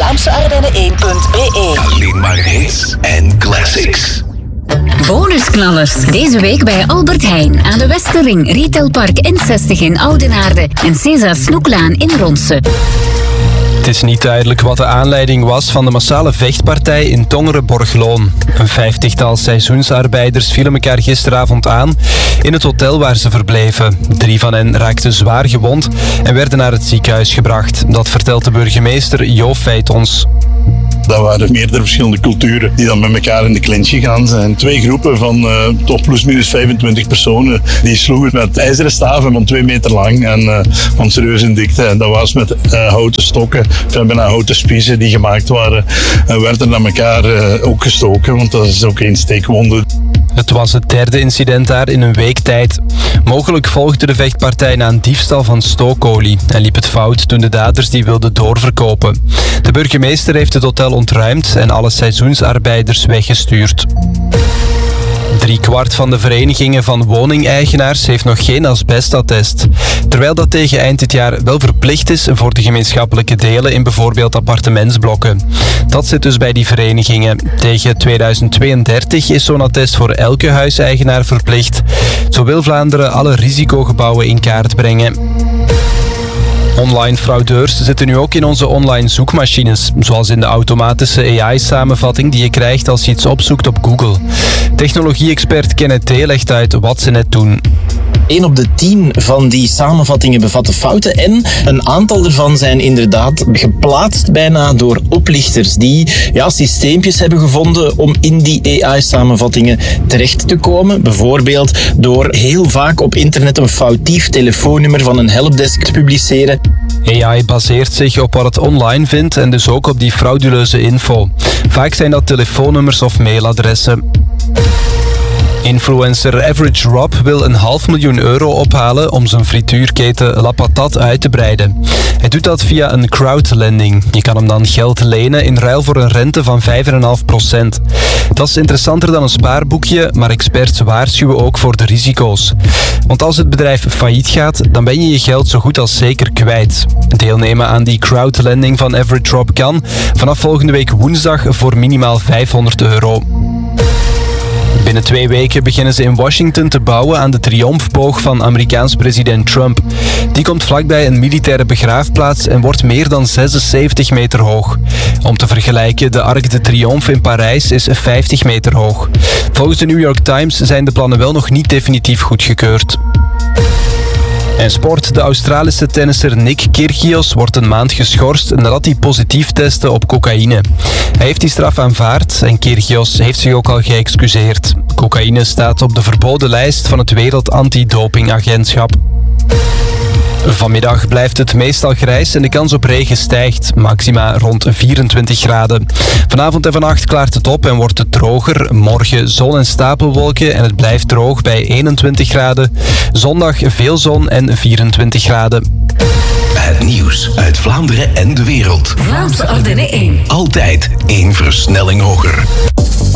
VlaamseArdennen1.be. Alleen maar hits en classics. Bonusknallers. Deze week bij Albert Heijn aan de Westerring, Retailpark N60 in Oudenaarde en César Snoeklaan in Ronse. Het is niet duidelijk wat de aanleiding was van de massale vechtpartij in Tongeren-Borgloon. Een 50-tal seizoensarbeiders vielen elkaar gisteravond aan in het hotel waar ze verbleven. 3 van hen raakten zwaar gewond en werden naar het ziekenhuis gebracht. Dat vertelt de burgemeester Jo Feit ons. Dat waren meerdere verschillende culturen die dan met elkaar in de clinch gegaan zijn. 2 groepen van toch plus minus 25 personen. Die sloegen met ijzeren staven van 2 meter lang en van serieuze dikte. En dat was met houten stokken, bijna houten spiezen die gemaakt waren. En werden naar elkaar ook gestoken, want dat is ook een steekwonde. Het was het 3e incident daar in een week tijd. Mogelijk volgde de vechtpartij na een diefstal van stookolie en liep het fout toen de daders die wilden doorverkopen. De burgemeester heeft het hotel ontruimd en alle seizoensarbeiders weggestuurd. 3/4 van de verenigingen van woningeigenaars heeft nog geen asbestattest. Terwijl dat tegen eind dit jaar wel verplicht is voor de gemeenschappelijke delen in bijvoorbeeld appartementsblokken. Dat zit dus bij die verenigingen. Tegen 2032 is zo'n attest voor elke huiseigenaar verplicht. Zo wil Vlaanderen alle risicogebouwen in kaart brengen. Online fraudeurs zitten nu ook in onze online zoekmachines, zoals in de automatische AI-samenvatting die je krijgt als je iets opzoekt op Google. Technologie-expert Kenneth T. legt uit wat ze net doen. 1 op de 10 van die samenvattingen bevatten fouten en een aantal ervan zijn inderdaad geplaatst bijna door oplichters die systeempjes hebben gevonden om in die AI-samenvattingen terecht te komen. Bijvoorbeeld door heel vaak op internet een foutief telefoonnummer van een helpdesk te publiceren. AI baseert zich op wat het online vindt en dus ook op die frauduleuze info. Vaak zijn dat telefoonnummers of mailadressen. Influencer Average Rob wil €500.000 ophalen om zijn frituurketen La Patate uit te breiden. Hij doet dat via een crowdlending. Je kan hem dan geld lenen in ruil voor een rente van 5,5%. Dat is interessanter dan een spaarboekje, maar experts waarschuwen ook voor de risico's. Want als het bedrijf failliet gaat, dan ben je je geld zo goed als zeker kwijt. Deelnemen aan die crowdlending van Average Rob kan vanaf volgende week woensdag voor minimaal €500. Binnen 2 weken beginnen ze in Washington te bouwen aan de triomfboog van Amerikaans president Trump. Die komt vlakbij een militaire begraafplaats en wordt meer dan 76 meter hoog. Om te vergelijken, de Arc de Triomphe in Parijs is 50 meter hoog. Volgens de New York Times zijn de plannen wel nog niet definitief goedgekeurd. En sport. De Australische tennisser Nick Kyrgios wordt een maand geschorst nadat hij positief testte op cocaïne. Hij heeft die straf aanvaard en Kyrgios heeft zich ook al geëxcuseerd. Cocaïne staat op de verboden lijst van het Wereld Antidopingagentschap. Vanmiddag blijft het meestal grijs en de kans op regen stijgt. Maxima rond 24 graden. Vanavond en vannacht klaart het op en wordt het droger. Morgen zon en stapelwolken en het blijft droog bij 21 graden. Zondag veel zon en 24 graden. Het nieuws uit Vlaanderen en de wereld. Vlaamse Ardennen 1. Altijd 1 versnelling hoger.